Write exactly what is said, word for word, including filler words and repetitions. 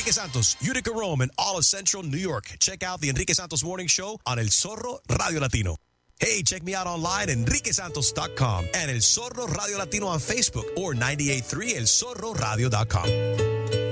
Enrique Santos, Utica, Rome, and all of Central New York. Check out the Enrique Santos Morning Show on El Zorro Radio Latino. Hey, check me out online, enrique santos dot com, and El Zorro Radio Latino on Facebook or nine eight three el zorro radio dot com.